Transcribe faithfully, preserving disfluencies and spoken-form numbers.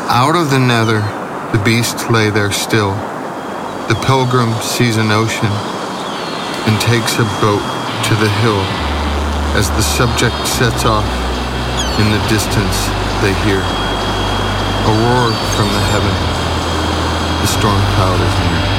Out of the nether, the beast lay there still. The pilgrim sees an ocean and takes a boat to the hill. As the subject sets off, in the distance they hear a roar from the heaven. The storm cloud is near.